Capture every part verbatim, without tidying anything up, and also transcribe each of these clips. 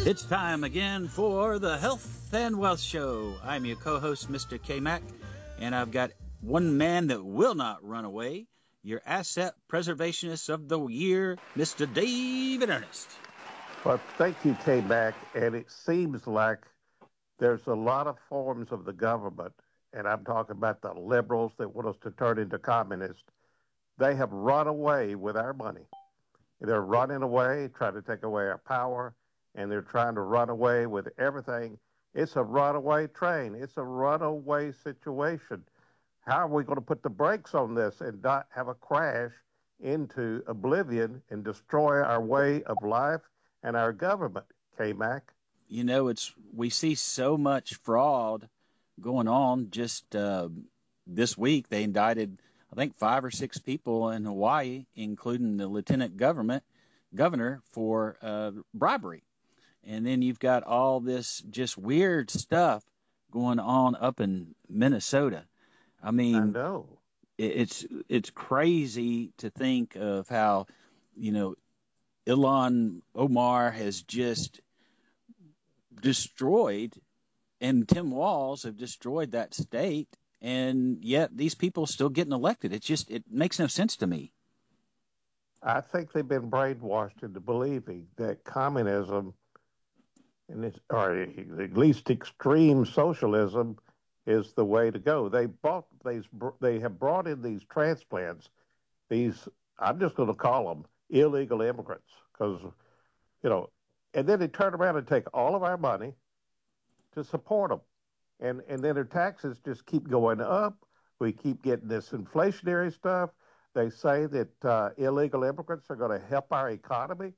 It's time again for the Health and Wealth Show. I'm your co-host, Mister K-Mac, and I've got one man that will not run away, your asset preservationist of the year, Mister David Ernest. Well, thank you, K-Mac, and it seems like there's a lot of forms of the government, and I'm talking about the liberals that want us to turn into communists. They have run away with our money. They're running away, trying to take away our power, and they're trying to run away with everything. It's a runaway train. It's a runaway situation. How are we going to put the brakes on this and not have a crash into oblivion and destroy our way of life and our government, K-Mac? You know, it's we see so much fraud going on. Just uh, this week, they indicted, I think, five or six people in Hawaii, including the lieutenant government governor, for uh, bribery. And then you've got all this just weird stuff going on up in Minnesota. I mean, I know. it's it's crazy to think of how, you know, Ilhan Omar has just destroyed, and Tim Walz have destroyed that state, and yet these people are still getting elected. It's just, it makes no sense to me. I think they've been brainwashed into believing that communism, and it's, or at least extreme socialism, is the way to go. They bought these. They have brought in these transplants. These, I'm just going to call them illegal immigrants, because, you know, and then they turn around and take all of our money to support them, and and then their taxes just keep going up. We keep getting this inflationary stuff. They say that uh, illegal immigrants are going to help our economy.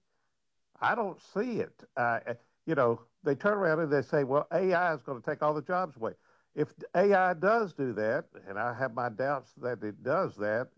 I don't see it. Uh, you know, they turn around and they say, well, A I is going to take all the jobs away. If A I does do that, and I have my doubts that it does that,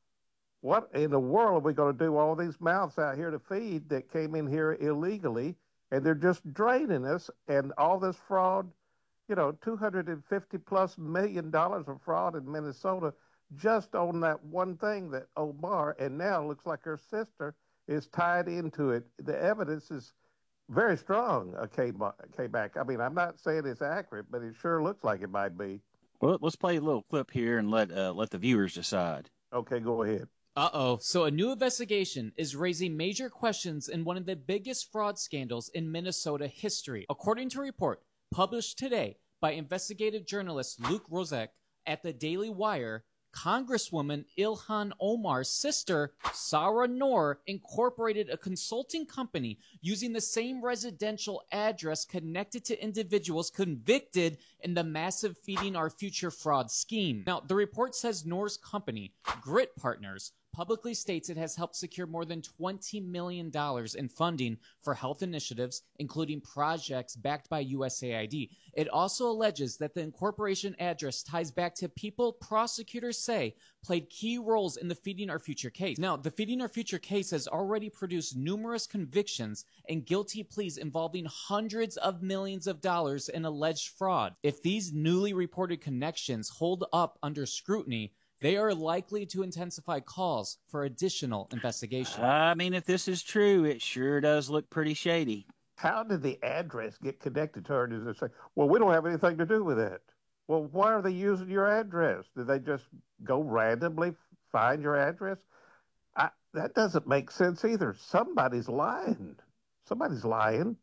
what in the world are we going to do all these mouths out here to feed that came in here illegally, and they're just draining us, and all this fraud, you know, two hundred fifty plus million dollars of fraud in Minnesota just on that one thing that Omar, and now it looks like her sister is tied into it. The evidence is very strong, uh, K-Mac. I mean, I'm not saying it's accurate, but it sure looks like it might be. Well, let's play a little clip here and let uh, let the viewers decide. Okay, go ahead. Uh-oh. So a new investigation is raising major questions in one of the biggest fraud scandals in Minnesota history. According to a report published today by investigative journalist Luke Rozek at the Daily Wire, Congresswoman Ilhan Omar's sister, Sarah Noor, incorporated a consulting company using the same residential address connected to individuals convicted in the massive Feeding Our Future fraud scheme. Now, the report says Noor's company, Grit Partners, publicly states it has helped secure more than twenty million dollars in funding for health initiatives, including projects backed by U S A I D. It also alleges that the incorporation address ties back to people prosecutors say played key roles in the Feeding Our Future case. Now, the Feeding Our Future case has already produced numerous convictions and guilty pleas involving hundreds of millions of dollars in alleged fraud. If these newly reported connections hold up under scrutiny, they are likely to intensify calls for additional investigation. I mean, if this is true, it sure does look pretty shady. How did the address get connected to her? Does it say, well, we don't have anything to do with it? Well, why are they using your address? Did they just go randomly find your address? I, that doesn't make sense either. Somebody's lying. Somebody's lying.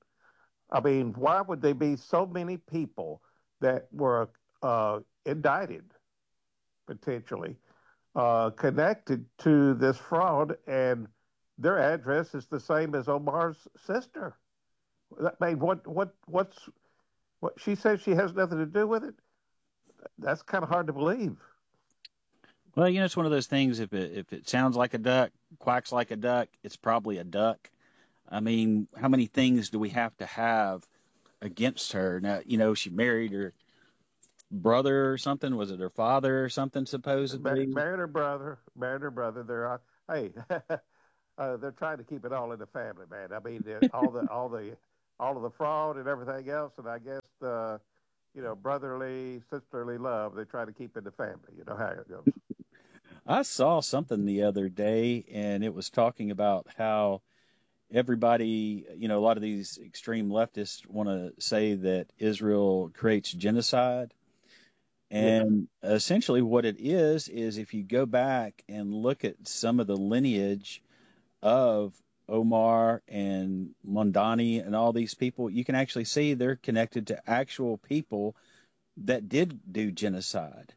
I mean, why would there be so many people that were uh, indicted, potentially, uh, connected to this fraud, and their address is the same as Omar's sister? I mean, what, what, what's, what she says she has nothing to do with it? That's kind of hard to believe. Well, you know, it's one of those things. If it if it sounds like a duck, quacks like a duck, it's probably a duck. I mean, how many things do we have to have against her? Now, you know, she married her brother or something. Was it her father or something, supposedly? Married her brother. Married her brother. They're, uh, hey, uh, they're trying to keep it all in the family, man. I mean, all the all the all of the fraud and everything else, and I guess uh, you know, brotherly, sisterly love. They try to keep in the family. You know how it goes. I saw something the other day, and it was talking about how everybody, you know, a lot of these extreme leftists want to say that Israel creates genocide. And yeah. Essentially what it is, is if you go back and look at some of the lineage of Omar and Mondani and all these people, you can actually see they're connected to actual people that did do genocide.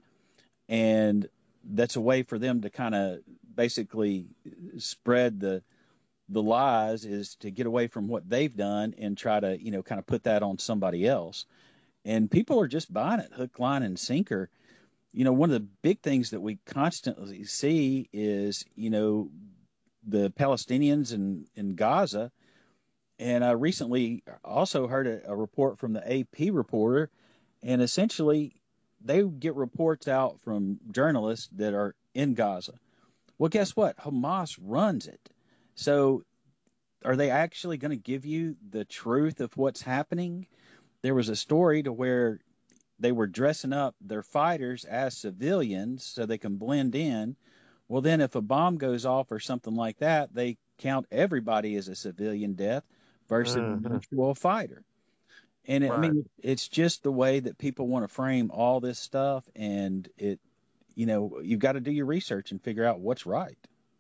And that's a way for them to kind of basically spread the the lies, is to get away from what they've done and try to, you know, kind of put that on somebody else. And people are just buying it hook, line, and sinker. You know, one of the big things that we constantly see is, you know, the Palestinians in, in Gaza. And I recently also heard a, a report from the A P reporter, and essentially they get reports out from journalists that are in Gaza. Well, guess what? Hamas runs it. So are they actually going to give you the truth of what's happening? There was a story to where they were dressing up their fighters as civilians so they can blend in. Well, then if a bomb goes off or something like that, they count everybody as a civilian death versus mm-hmm. an actual fighter. And, it, right. I mean, it's just the way that people want to frame all this stuff. And, it, you know, you've got to do your research and figure out what's right.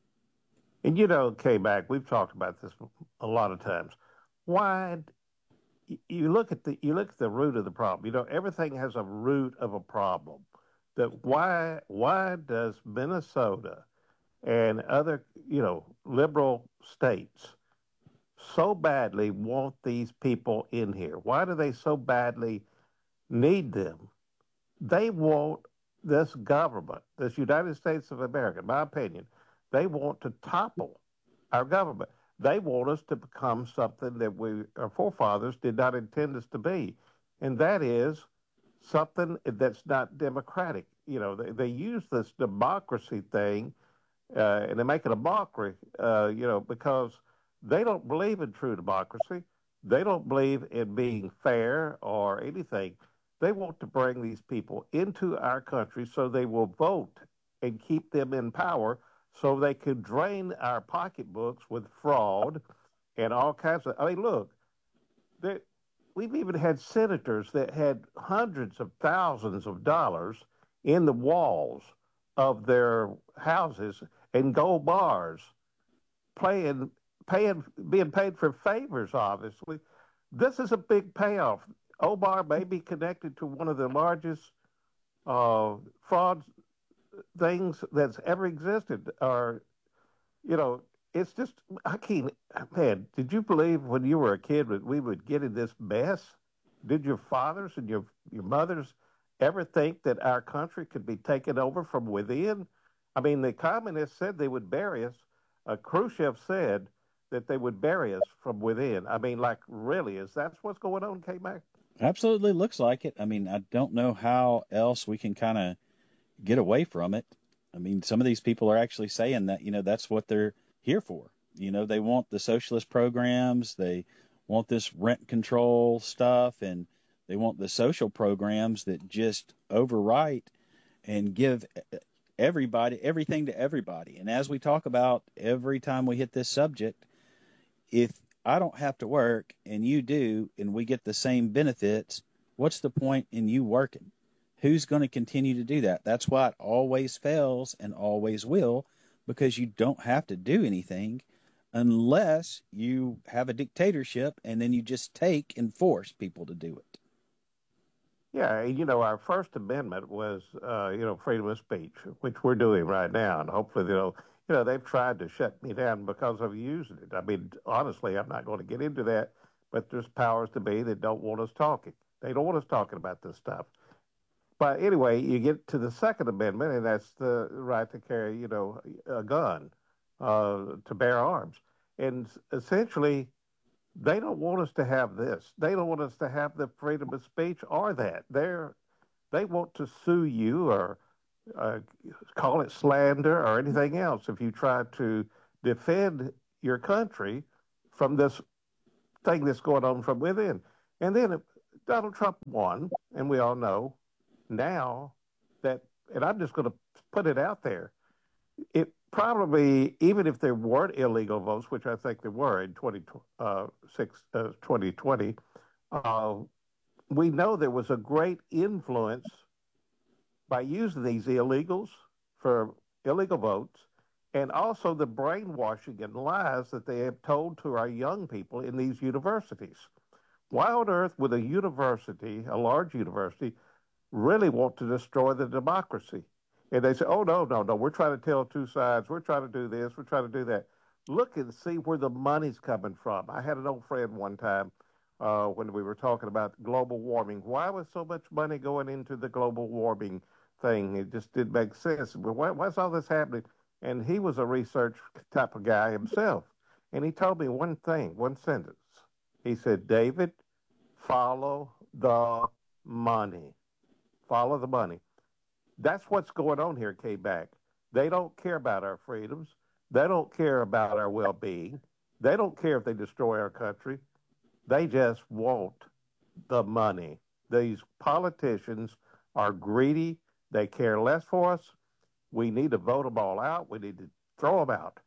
And, you know, K-Mac, we've talked about this a lot of times. Why you look at the you look at the root of the problem. You know, everything has a root of a problem. That why why does Minnesota and other, you know, liberal states so badly want these people in here? Why do they so badly need them? They want this government, this United States of America, in my opinion, they want to topple our government. They want us to become something that we, our forefathers did not intend us to be. And that is something that's not democratic. You know, they, they use this democracy thing uh, and they make it a mockery, uh, you know, because they don't believe in true democracy. They don't believe in being fair or anything. They want to bring these people into our country so they will vote and keep them in power so they can drain our pocketbooks with fraud and all kinds of... I mean, look, they, we've even had senators that had hundreds of thousands of dollars in the walls of their houses and gold bars, playing, paying, being paid for favors, obviously. This is a big payoff. Omar may be connected to one of the largest uh, fraud things that's ever existed. Or, you know, it's just, I can't, man, did you believe when you were a kid that we would get in this mess? Did your fathers and your, your mothers ever think that our country could be taken over from within? I mean, the communists said they would bury us. Uh, Khrushchev said that they would bury us from within. I mean, like, really, is that what's going on, K-Mac? Absolutely looks like it. I mean, I don't know how else we can kind of get away from it. I mean, some of these people are actually saying that, you know, that's what they're here for. You know, they want the socialist programs, they want this rent control stuff, and they want the social programs that just overwrite and give everybody everything to everybody. And as we talk about every time we hit this subject, if I don't have to work and you do, and we get the same benefits, what's the point in you working? Who's going to continue to do that? That's why it always fails and always will, because you don't have to do anything unless you have a dictatorship and then you just take and force people to do it. Yeah, you know, our First Amendment was, uh, you know, freedom of speech, which we're doing right now. And hopefully, they'll, you know, they've tried to shut me down because of using it. I mean, honestly, I'm not going to get into that, but there's powers to be that don't want us talking. They don't want us talking about this stuff. But anyway, you get to the Second Amendment, and that's the right to carry, you know, a gun, uh, to bear arms. And essentially, they don't want us to have this. They don't want us to have the freedom of speech or that. They're, they want to sue you or uh, call it slander or anything else if you try to defend your country from this thing that's going on from within. And then Donald Trump won, and we all know now that, and I'm just going to put it out there, it probably, even if there weren't illegal votes, which I think there were in twenty, uh, six, uh, twenty twenty, uh, we know there was a great influence by using these illegals for illegal votes, and also the brainwashing and lies that they have told to our young people in these universities. Why on earth would a university, a large university, really want to destroy the democracy? And they say, oh, no, no, no, we're trying to tell two sides. We're trying to do this. We're trying to do that. Look and see where the money's coming from. I had an old friend one time uh, when we were talking about global warming. Why was so much money going into the global warming thing? It just didn't make sense. But why, why's all this happening? And he was a research type of guy himself. And he told me one thing, one sentence. He said, David, follow the money. Follow the money. That's what's going on here, K-Back. They don't care about our freedoms. They don't care about our well-being. They don't care if they destroy our country. They just want the money. These politicians are greedy. They care less for us. We need to vote them all out. We need to throw them out.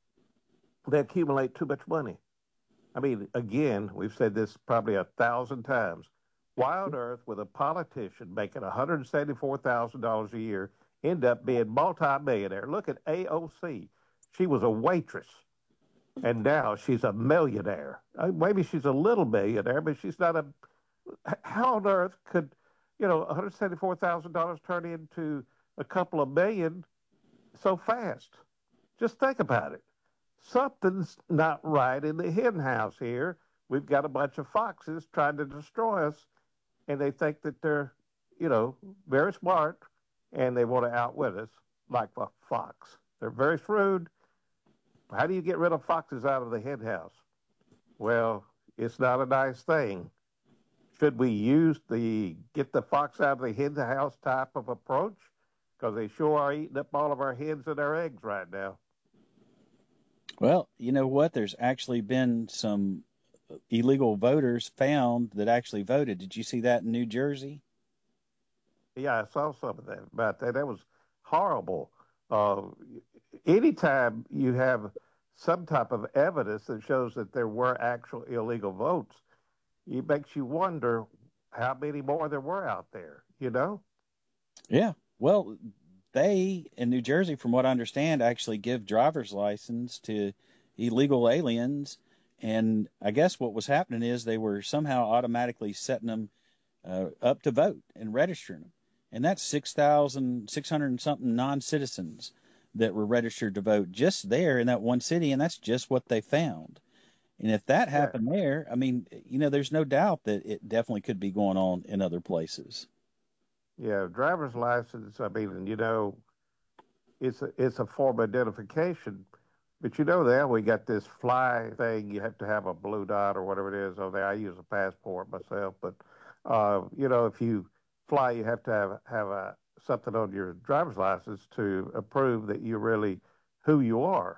They accumulate too much money. I mean, again, we've said this probably a thousand times. Why on earth would a politician making one hundred seventy-four thousand dollars a year end up being multi-millionaire? Look at A O C. She was a waitress, and now she's a millionaire. Uh, Maybe she's a little millionaire, but she's not a... How on earth could, you know, one hundred seventy-four thousand dollars turn into a couple of million so fast? Just think about it. Something's not right in the hen house here. We've got a bunch of foxes trying to destroy us, and they think that they're, you know, very smart, and they want to outwit us like a fox. They're very shrewd. How do you get rid of foxes out of the hen house? Well, it's not a nice thing. Should we use the get the fox out of the hen house type of approach? Because they sure are eating up all of our hens and our eggs right now. Well, you know what? There's actually been some illegal voters found that actually voted. Did you see that in New Jersey? Yeah, I saw some of that about that. That was horrible. Uh, anytime you have some type of evidence that shows that there were actual illegal votes, it makes you wonder how many more there were out there, you know? Yeah. Well, they, in New Jersey, from what I understand, actually give driver's license to illegal aliens. And I guess what was happening is they were somehow automatically setting them uh, up to vote and registering them. And that's six thousand six hundred and something non-citizens that were registered to vote just there in that one city. And that's just what they found. And if that happened yeah. there, I mean, you know, there's no doubt that it definitely could be going on in other places. Yeah, driver's license, I mean, you know, it's a, it's a form of identification. But you know, now we got this fly thing. You have to have a blue dot or whatever it is on there. I use a passport myself. But, uh, you know, if you fly, you have to have, have a, something on your driver's license to prove that you're really who you are.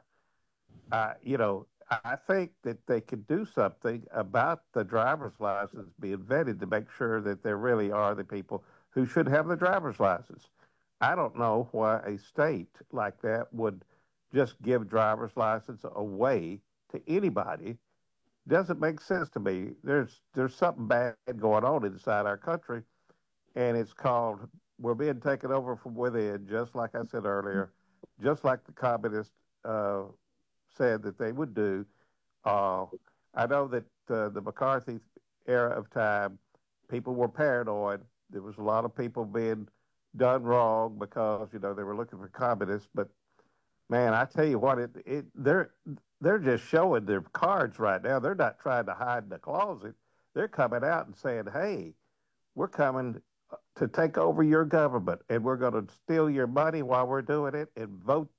Uh, you know, I think that they could do something about the driver's license being vetted to make sure that there really are the people who should have the driver's license. I don't know why a state like that would just give driver's license away to anybody. Doesn't make sense to me. There's there's something bad going on inside our country, and it's called we're being taken over from within, just like I said earlier, just like the communists uh, said that they would do. Uh, I know that uh, the McCarthy era of time, people were paranoid. There was a lot of people being done wrong because, you know, they were looking for communists. But, man, I tell you what, it, it they're they're just showing their cards right now. They're not trying to hide in the closet. They're coming out and saying, hey, we're coming to take over your government, and we're going to steal your money while we're doing it and vote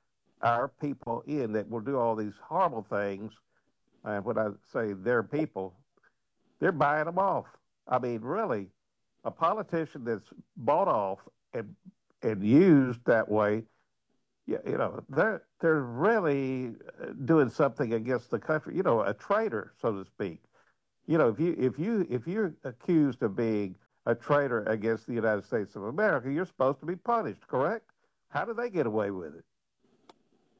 our people in that will do all these horrible things. And when I say their people, they're buying them off. I mean, really, a politician that's bought off and and used that way, you, you know, they're they're really doing something against the country. You know, a traitor, so to speak. You know, if you if you if you're accused of being a traitor against the United States of America, you're supposed to be punished, correct? How do they get away with it?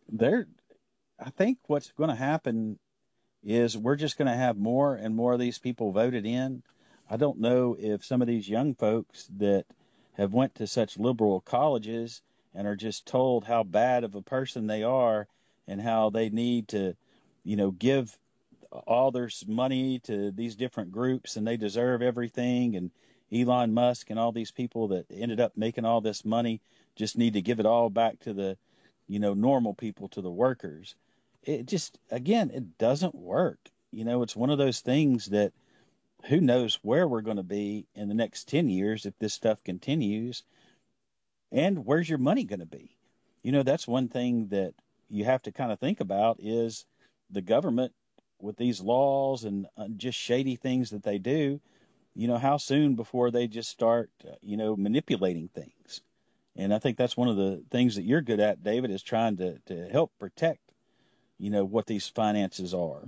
There, I think what's going to happen is we're just going to have more and more of these people voted in. I don't know if some of these young folks that have went to such liberal colleges and are just told how bad of a person they are and how they need to, you know, give all their money to these different groups and they deserve everything. And Elon Musk and all these people that ended up making all this money just need to give it all back to the, you know, normal people, to the workers. It just, again, it doesn't work. You know, it's one of those things that who knows where we're going to be in the next ten years if this stuff continues, and where's your money going to be? You know, that's one thing that you have to kind of think about is the government with these laws and uh, just shady things that they do, you know, how soon before they just start, uh, you know, manipulating things. And I think that's one of the things that you're good at, David, is trying to, to help protect, you know, what these finances are.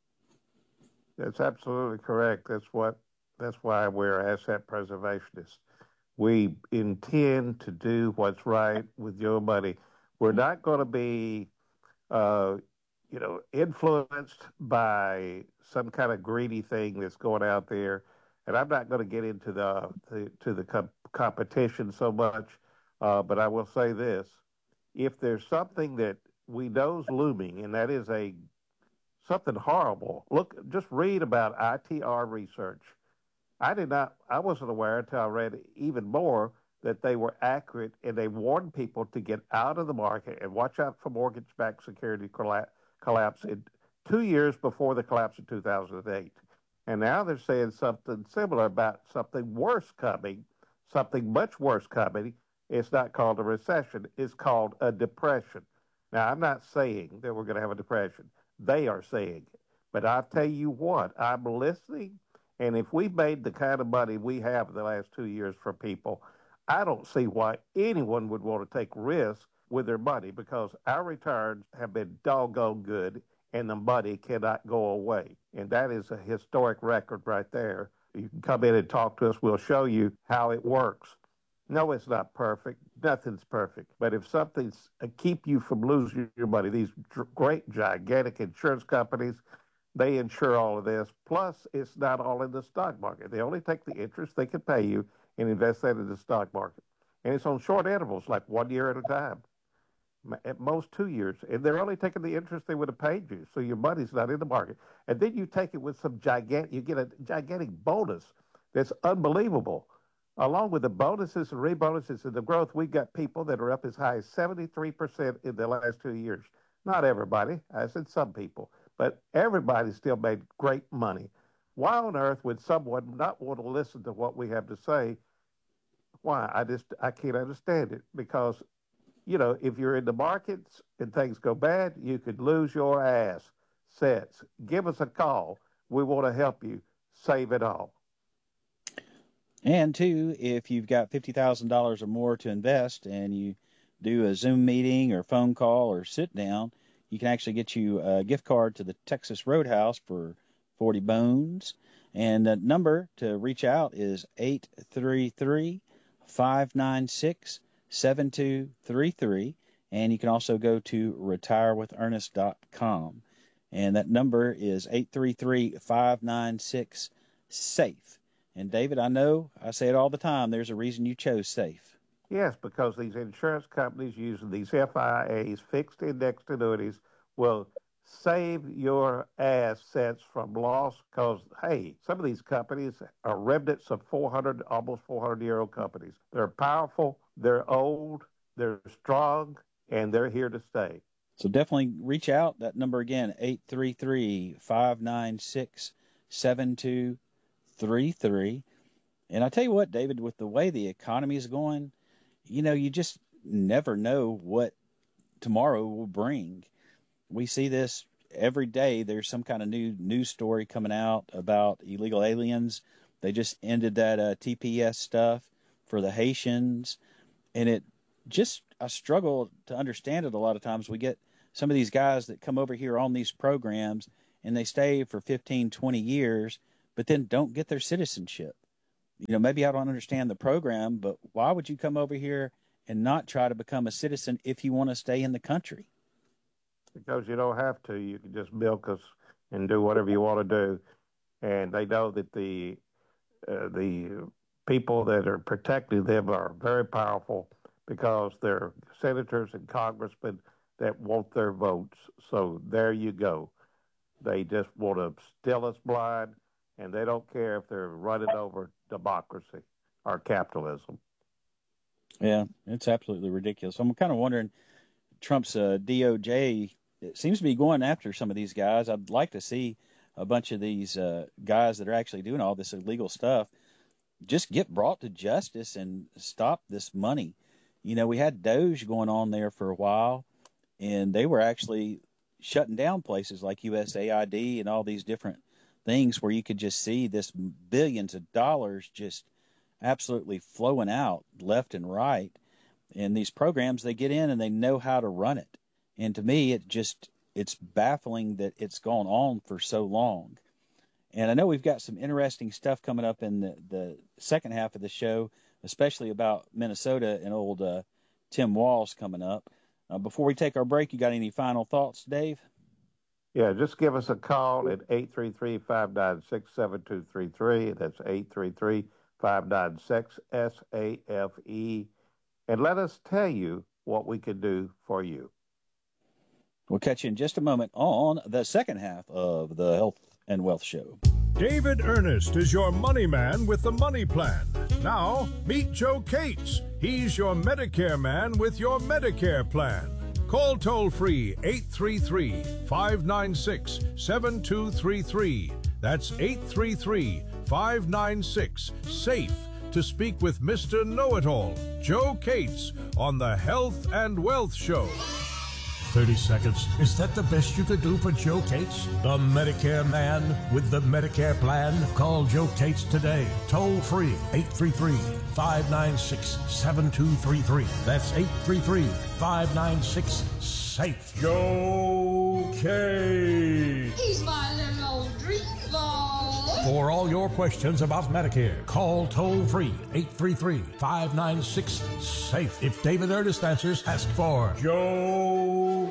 That's absolutely correct. That's what. That's why we're asset preservationists. We intend to do what's right with your money. We're not going to be, uh, you know, influenced by some kind of greedy thing that's going out there. And I'm not going to get into the, the to the com- competition so much, uh, but I will say this: if there's something that we know is looming, and that is a something horrible, look, just read about I T R research. I did not, I wasn't aware until I read even more that they were accurate and they warned people to get out of the market and watch out for mortgage backed security colla- collapse in two years before the collapse in two thousand eight. And now they're saying something similar about something worse coming, something much worse coming. It's not called a recession, it's called a depression. Now, I'm not saying that we're going to have a depression. They are saying it. But I'll tell you what, I'm listening. And if we made the kind of money we have in the last two years for people, I don't see why anyone would want to take risks with their money because our returns have been doggone good and the money cannot go away. And that is a historic record right there. You can come in and talk to us. We'll show you how it works. No, it's not perfect. Nothing's perfect. But if something's uh, keep you from losing your money, these great, gigantic insurance companies, they insure all of this. Plus, it's not all in the stock market. They only take the interest they can pay you and invest that in the stock market. And it's on short intervals, like one year at a time, at most two years. And they're only taking the interest they would have paid you. So your money's not in the market. And then you take it with some gigantic, you get a gigantic bonus that's unbelievable. Along with the bonuses and rebonuses and the growth, we got people that are up as high as seventy-three percent in the last two years. Not everybody, I said some people, but everybody still made great money. Why on earth would someone not want to listen to what we have to say? Why? I just I can't understand it because you know if you're in the markets and things go bad, you could lose your ass. Sets. Give us a call. We want to help you save it all. And two, if you've got fifty thousand dollars or more to invest and you do a Zoom meeting or phone call or sit down, you can actually get you a gift card to the Texas Roadhouse for forty bones. And the number to reach out is eight three three, five nine six, seven two three three. And you can also go to retire with ernest dot com. And that number is eight three three, five nine six, SAFE. And David, I know I say it all the time, there's a reason you chose SAFE. Yes, because these insurance companies using these F I As, fixed indexed annuities, will save your assets from loss because, hey, some of these companies are remnants of four hundred, almost four hundred year old companies. They're powerful, they're old, they're strong, and they're here to stay. So definitely reach out. That number again, eight three three, five nine six, seven two three three. And I tell you what, David, with the way the economy is going, you know, you just never know what tomorrow will bring. We see this every day. There's some kind of new news story coming out about illegal aliens. They just ended that uh, T P S stuff for the Haitians. And it just, I struggle to understand it a lot of times. We get some of these guys that come over here on these programs and they stay for fifteen, twenty years, but then don't get their citizenship. You know, maybe I don't understand the program, but why would you come over here and not try to become a citizen if you want to stay in the country? because you don't have to. You can just milk us and do whatever you want to do. And they know that the uh, the people that are protecting them are very powerful because they're senators and congressmen that want their votes. So there you go. They just want to still us blind, and they don't care if they're running over democracy or capitalism. Yeah, it's absolutely ridiculous. I'm kind of wondering, Trump's uh, D O J, it seems to be going after some of these guys. I'd like to see a bunch of these uh, guys that are actually doing all this illegal stuff just get brought to justice and stop this money. You know, we had Doge going on there for a while, and they were actually shutting down places like U S A I D and all these different things where you could just see this billions of dollars just absolutely flowing out left and right. And these programs, they get in and they know how to run it. And to me, it just, it's baffling that it's gone on for so long. And I know we've got some interesting stuff coming up in the, the second half of the show, especially about Minnesota and old uh, Tim Walz coming up. Uh, before we take our break, you got any final thoughts, Dave? Yeah, just give us a call at eight three three, five nine six, seven two three three. That's eight three three, five nine six, S A F E. And let us tell you what we can do for you. We'll catch you in just a moment on the second half of the Health and Wealth Show. David Ernest is your money man with the money plan. Now, meet Joe Cates. He's your Medicare man with your Medicare plan. Call toll-free eight three three, five nine six, seven two three three. That's eight three three, five nine six, SAFE to speak with Mister Know-It-All, Joe Cates, on the Health and Wealth Show. thirty seconds. Is that the best you could do for Joe Cates? The Medicare man with the Medicare plan? Call Joe Cates today. Toll free, eight three three, five nine six, seven two three three. That's eight three three, five nine six, SAFE. Joe Cates. He's my little old dream ball. For all your questions about Medicare, call toll free, eight three three, five nine six, SAFE. If David Ernest answers, ask for Joe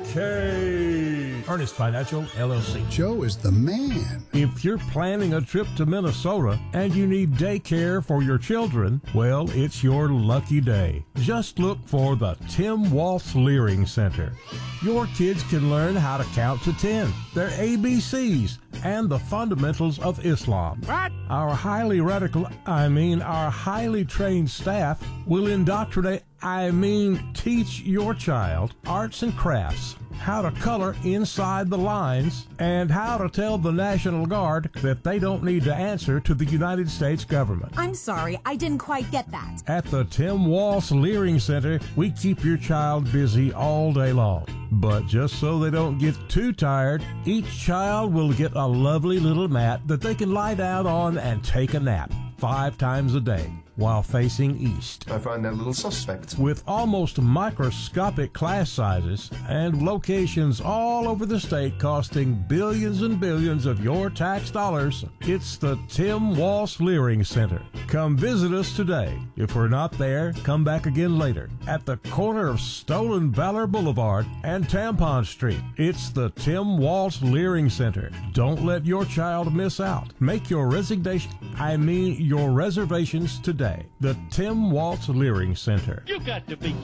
Cates. Ernest Financial, L L C. Joe is the man. If you're planning a trip to Minnesota and you need daycare for your children, well, it's your lucky day. Just look for the Tim Walz Leering Center. Your kids can learn how to count to ten, their A B Cs, and the fundamentals of Islam. What? Our highly radical, I mean our highly trained staff will indoctrinate, I mean teach your child arts and crafts, how to color inside the lines, and how to tell the National Guard that they don't need to answer to the United States government. I'm sorry, I didn't quite get that. At the Tim Walz Leering Center, we keep your child busy all day long. But just so they don't get too tired, each child will get a lovely little mat that they can lie down on and take a nap five times a day while facing east. I find that a little suspect. With almost microscopic class sizes and locations all over the state costing billions and billions of your tax dollars, it's the Tim Walz Leering Center. Come visit us today. If we're not there, come back again later. At the corner of Stolen Valor Boulevard and Tampon Street, it's the Tim Walz Leering Center. Don't let your child miss out. Make your resignation, I mean your reservations today. The Tim Walz Leering Center. You got to be